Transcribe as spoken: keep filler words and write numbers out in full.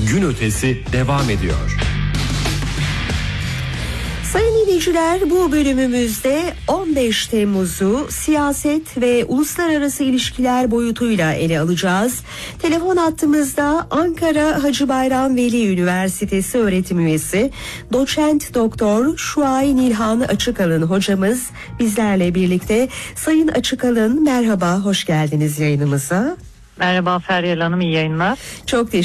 gün ötesi devam ediyor. Sayın dinleyiciler, bu bölümümüzde on beş Temmuz'u siyaset ve uluslararası ilişkiler boyutuyla ele alacağız. Telefon hattımızda Ankara Hacı Bayram Veli Üniversitesi öğretim üyesi Doçent Doktor Şuay Nilhan Açıkalın hocamız bizlerle birlikte. Sayın Açıkalın, merhaba, hoş geldiniz yayınımıza. Merhaba Feryal Hanım, iyi yayınlar. Çok teşekkür